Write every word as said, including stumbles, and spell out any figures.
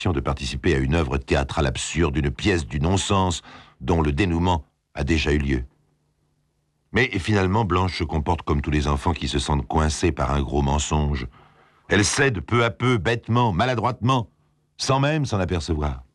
de participer à une œuvre théâtrale absurde, une pièce du non-sens dont le dénouement a déjà eu lieu. Mais finalement, Blanche se comporte comme tous les enfants qui se sentent coincés par un gros mensonge. Elle cède peu à peu, bêtement, maladroitement, sans même s'en apercevoir.